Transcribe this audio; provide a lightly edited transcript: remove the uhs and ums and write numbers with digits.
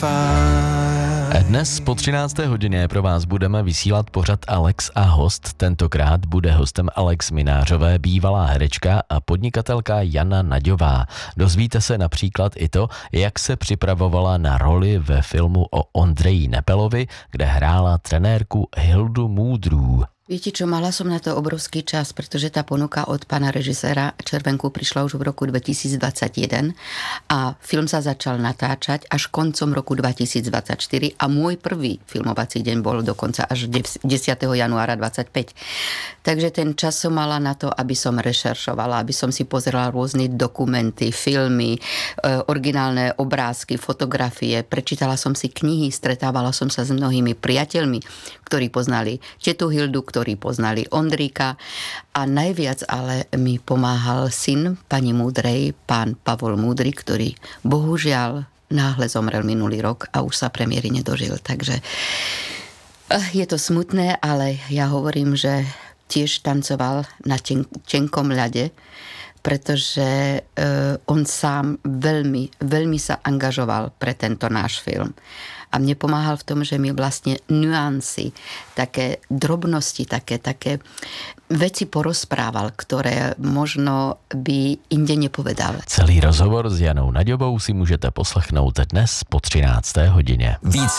Dnes po 13. hodině pro vás budeme vysílat pořad Alex a host. Tentokrát bude hostem Alex Minářové, bývalá herečka a podnikatelka Jana Naďová. Dozvíte se například i to, jak se připravovala na roli ve filmu o Ondřeji Nepelovi, kde hrála trenérku Hildu Múdrú. Viete čo, mala som na to obrovský čas, pretože tá ponuka od pána režiséra Červenku prišla už v roku 2021 a film sa začal natáčať až koncom roku 2024 a môj prvý filmovací deň bol dokonca až 10. januára 25. Takže ten čas som mala na to, aby som rešeršovala, aby som si pozerala rôzne dokumenty, filmy, originálne obrázky, fotografie, prečítala som si knihy, stretávala som sa s mnohými priateľmi, ktorí poznali tetu Hildu, ktorí poznali Ondríka a najviac ale mi pomáhal syn pani Múdrej, pán Pavol Múdry, ktorý bohužiaľ náhle zomrel minulý rok a už sa premiéry nedožil. Takže je to smutné, ale ja hovorím, že tiež tancoval na tenkom ľade, pretože on sám veľmi sa angažoval pre tento náš film. A mne pomáhal v tom, že mi vlastne nuancy, také drobnosti, také veci porozprával, ktoré možno by inde nepovedal. Celý rozhovor s Janou Naďovou si můžete poslechnout dnes po 13. hodině. Více